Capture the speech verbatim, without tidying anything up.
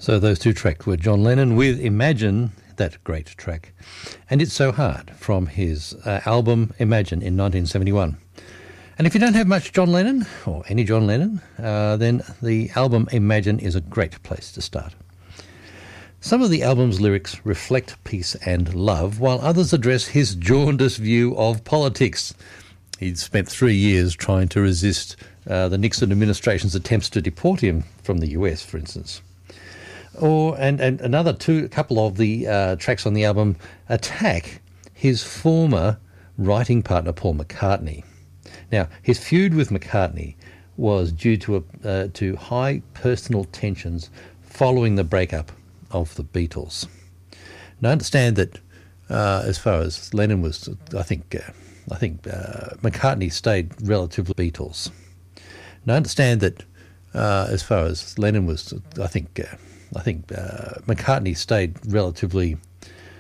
So those two tracks were John Lennon with Imagine, that great track, and It's So Hard from his uh, album Imagine in nineteen seventy-one. And if you don't have much John Lennon, or any John Lennon, uh, then the album Imagine is a great place to start. Some of the album's lyrics reflect peace and love, while others address his jaundiced view of politics. He'd spent three years trying to resist uh, the Nixon administration's attempts to deport him from the U S, for instance. Or and, and another two, a couple of the uh, tracks on the album attack his former writing partner, Paul McCartney. Now, his feud with McCartney was due to a, uh, to high personal tensions following the breakup of the Beatles. Now, I understand that uh, as far as Lennon was, I think uh, I think uh, McCartney stayed relatively Beatles. Now, I understand that uh, as far as Lennon was, I think. Uh, I think uh, McCartney stayed relatively